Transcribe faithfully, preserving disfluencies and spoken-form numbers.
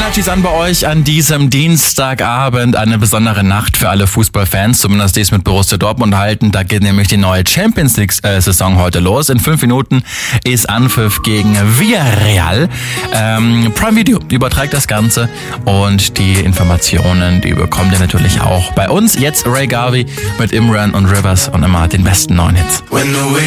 Partys an bei euch an diesem Dienstagabend. Eine besondere Nacht für alle Fußballfans, zumindest die es mit Borussia Dortmund halten. Da geht nämlich die neue Champions League-Saison heute los. In fünf Minuten ist Anpfiff gegen Villarreal. Ähm, Prime Video überträgt das Ganze und die Informationen, die bekommt ihr natürlich auch bei uns. Jetzt Ray Garvey mit Imran und Rivers und immer den besten neuen Hits.